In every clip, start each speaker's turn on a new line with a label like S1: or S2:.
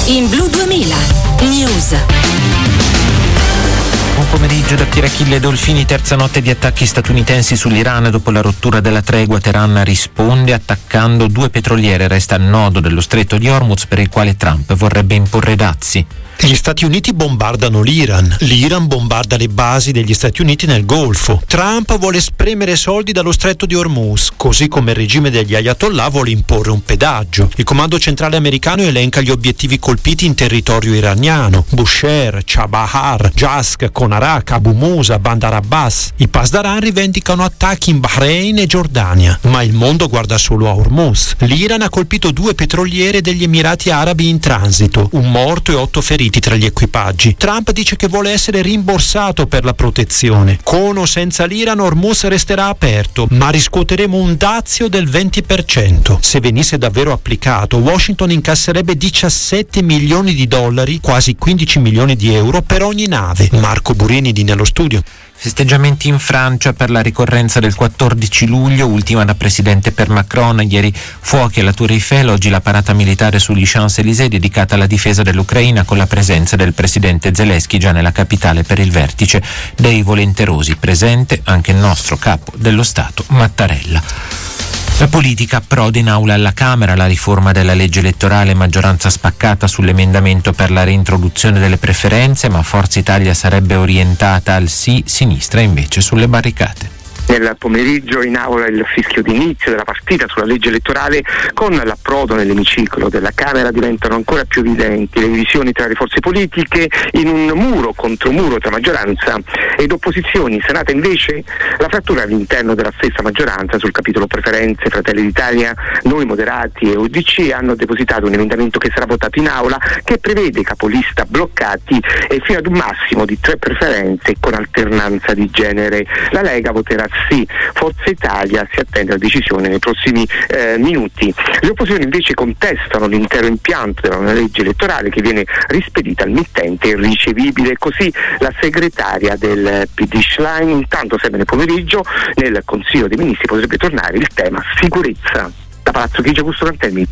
S1: in Blu 2000 News.
S2: Buon pomeriggio da Pier Achille Dolfini. Terza notte di attacchi statunitensi sull'Iran. Dopo la rottura della tregua, Teheran risponde attaccando 2 petroliere. Resta il nodo dello stretto di Hormuz, per il quale Trump vorrebbe imporre dazi.
S3: Gli Stati Uniti bombardano l'Iran bombarda le basi degli Stati Uniti nel Golfo. Trump vuole spremere soldi dallo stretto di Hormuz, così come il regime degli Ayatollah vuole imporre un pedaggio. Il comando centrale americano elenca gli obiettivi colpiti in territorio iraniano: Bushehr, Chabahar, Jask, Konarak, Abu Musa, Bandar Abbas. I Pasdaran rivendicano attacchi in Bahrain e Giordania, ma il mondo guarda solo a Hormuz. L'Iran ha colpito 2 petroliere degli Emirati Arabi in transito, un morto e 8 feriti tra gli equipaggi. Trump dice che vuole essere rimborsato per la protezione. Con o senza l'Iran, Hormuz resterà aperto, ma riscuoteremo un dazio del 20%. Se venisse davvero applicato, Washington incasserebbe 17 milioni di dollari, quasi 15 milioni di euro per ogni nave. Marco Burini nello studio.
S2: Festeggiamenti in Francia per la ricorrenza del 14 luglio, ultima da presidente per Macron. Ieri fuochi alla Tour Eiffel, oggi la parata militare sugli Champs-Élysées dedicata alla difesa dell'Ucraina, con la presenza del presidente Zelensky già nella capitale per il vertice dei volenterosi. Presente anche il nostro capo dello Stato Mattarella. La politica approda in aula alla Camera, la riforma della legge elettorale, maggioranza spaccata sull'emendamento per la reintroduzione delle preferenze, ma Forza Italia sarebbe orientata al sì, sinistra invece sulle barricate.
S4: Nel pomeriggio in aula il fischio d'inizio della partita sulla legge elettorale. Con l'approdo nell'emiciclo della Camera diventano ancora più evidenti le divisioni tra le forze politiche, in un muro contro muro tra maggioranza ed opposizioni. In Senato invece la frattura all'interno della stessa maggioranza sul capitolo preferenze. Fratelli d'Italia, Noi Moderati e UDC hanno depositato un emendamento che sarà votato in aula, che prevede capolista bloccati e fino ad un massimo di 3 preferenze con alternanza di genere. La Lega voterà sì. Forza Italia si attende la decisione nei prossimi minuti. Le opposizioni invece contestano l'intero impianto della legge elettorale, che viene rispedita al mittente irricevibile. Così la segretaria del PD Schlein. Intanto sempre nel pomeriggio nel Consiglio dei Ministri potrebbe tornare il tema sicurezza. Da Palazzo Chigi, Augusto Cantelmi.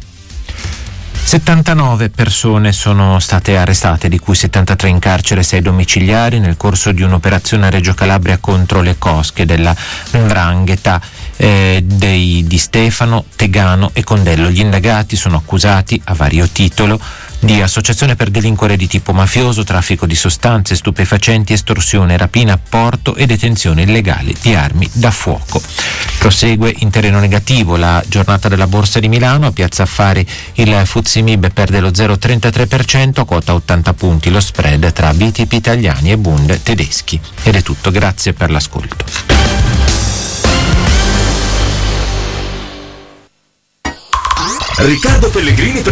S2: 79 persone sono state arrestate, di cui 73 in carcere, 6 domiciliari, nel corso di un'operazione a Reggio Calabria contro le cosche della 'ndrangheta di Stefano, Tegano e Condello. Gli indagati sono accusati a vario titolo di associazione per delinquere di tipo mafioso, traffico di sostanze stupefacenti, estorsione, rapina, apporto e detenzione illegale di armi da fuoco. Prosegue in terreno negativo la giornata della Borsa di Milano. A Piazza Affari il FTSE MIB perde lo 0,33%, quota 80 punti lo spread tra BTP italiani e Bund tedeschi. Ed è tutto, grazie per l'ascolto.
S5: Riccardo Pellegrini